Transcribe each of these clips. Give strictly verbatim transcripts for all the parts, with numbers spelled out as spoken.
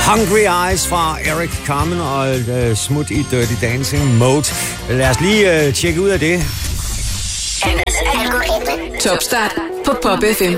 Hungry Eyes fra Eric Carmen og uh, smut i Dirty Dancing Mode. Lad os lige uh, tjekke ud af det. Annas algoritme. Topstart på Pop F M.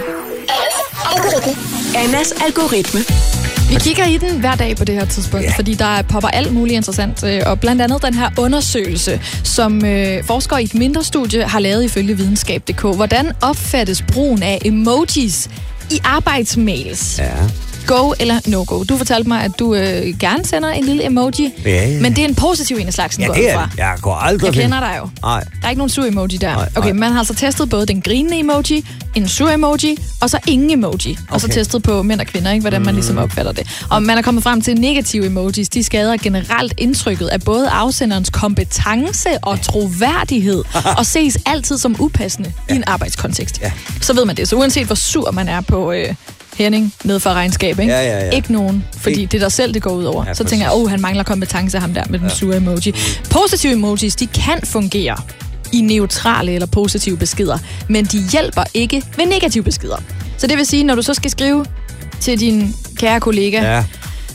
Annas algoritme. Vi kigger i den hver dag på det her tidspunkt, ja. fordi der popper alt muligt interessant. Og blandt andet den her undersøgelse, som øh, forskere i et mindre studie har lavet ifølge videnskab punktum d k. Hvordan opfattes brugen af emojis i arbejdsmails? Ja. Go eller no-go? Du fortalte mig, at du øh, gerne sender en lille emoji, ja, ja. men det er en positiv en af slagsen, ja, går det er fra. Jeg går aldrig. Jeg kender dig jo. Nej. Der er ikke nogen sur emoji der. Nej, okay, nej. man har altså testet både den grinende emoji, en sur emoji, og så ingen emoji. Okay. Og så testet på mænd og kvinder, ikke, hvordan man ligesom opfatter det. Og man er kommet frem til negative emojis. De skader generelt indtrykket af både afsenderens kompetence og troværdighed, og ses altid som upassende ja. i en arbejdskontekst. Ja. Så ved man det. Så uanset hvor sur man er på... Øh, Henning ned for regnskab, ikke? Ja, ja, ja. Ikke nogen, fordi det er dig selv, det går ud over. Ja, så tænker jeg, åh, oh, han mangler kompetence, ham der med den ja. sure emoji. Positive emojis, de kan fungere i neutrale eller positive beskeder, men de hjælper ikke ved negative beskeder. Så det vil sige, når du så skal skrive til din kære kollega, ja.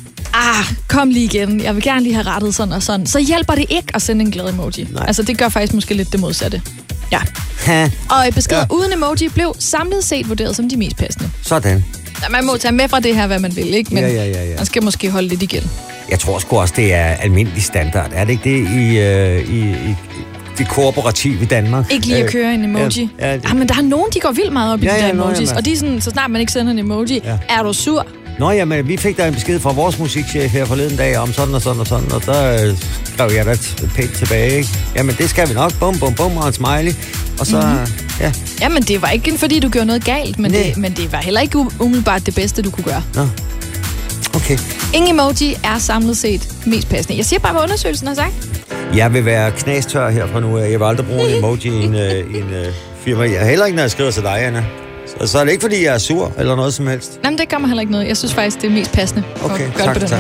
ah, kom lige igen, jeg vil gerne lige have rettet sådan og sådan, så hjælper det ikke at sende en glad emoji. Nej. Altså, det gør faktisk måske lidt det modsatte. Ja. Ha. Og beskeder ja. uden emoji blev samlet set vurderet som de mest passende. Sådan. Man må tage med fra det her, hvad man vil, ikke? Men ja, ja, ja, ja. man skal måske holde lidt igen. Jeg tror sgu også, det er almindelig standard. Er det ikke det i, øh, i, i det korporative i Danmark? Ikke lige at køre en emoji. Ja, ja, det... ah, men der er nogen, de går vildt meget op i ja, de der ja, emojis. Nå, og de er sådan, så snart man ikke sender en emoji, ja. er du sur? Nå ja, men vi fik da en besked fra vores musikchef her forleden dag om sådan og sådan og sådan, og der øh, skrev jeg da pænt tilbage, ikke? Jamen det skal vi nok, bum, bum, bum, og en smiley. Og så, mm-hmm. ja. Jamen det var ikke fordi du gjorde noget galt, men det, men det var heller ikke umiddelbart det bedste, du kunne gøre. Nå, okay. Ingen emoji er samlet set mest passende. Jeg siger bare, hvad undersøgelsen har sagt. Jeg vil være knastør herfra nu. Jeg vil aldrig bruge en emoji i en, uh, en uh, firma. Jeg heller ikke, når jeg skriver til dig, Anna. Så, så er det ikke, fordi jeg er sur eller noget som helst. Jamen, det gør mig heller ikke noget. Jeg synes faktisk, det er mest passende. Okay, tak, tak.